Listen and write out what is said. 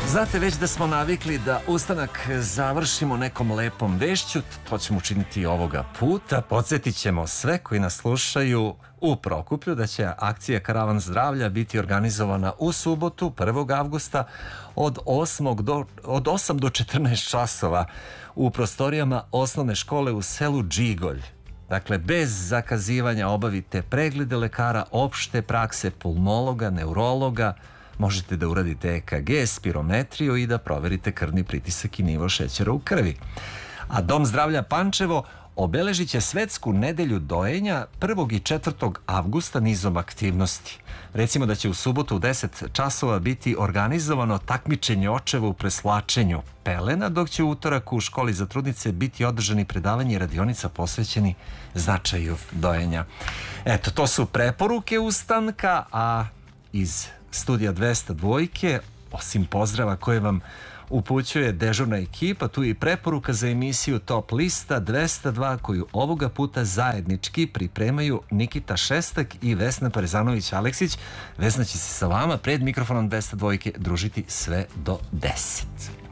Znate već da smo navikli da ustanak završimo nekom lepom vešću, to ćemo učiniti ovoga puta. Podsjetit ćemo sve koji nas slušaju u Prokuplju da će akcija Karavan zdravlja biti organizovana u subotu 1. avgusta od 8 do 14 časova u prostorijama osnovne škole u selu Džigolj. Dakle, bez zakazivanja obavite preglede lekara opšte prakse, pulmologa, neurologa. Možete da uradite EKG, spirometriju i da proverite krvni pritisak i nivo šećera u krvi. A Dom zdravlja Pančevo obeležit će svetsku nedelju dojenja 1. i 4. avgusta nizom aktivnosti. Recimo da će u subotu u 10 časova biti organizovano takmičenje očeva u preslačenju pelena, dok će u utorak u školi za trudnice biti održani predavanje i radionica posvećeni značaju dojenja. Eto, to su preporuke ustanka, a iz Studija 202, osim pozdrava koje vam upućuje dežurna ekipa, tu je i preporuka za emisiju Top lista 202 koju ovoga puta zajednički pripremaju Nikita Šestak i Vesna Parezanović-Aleksić. Vesna će se sa vama pred mikrofonom 202 družiti sve do 10.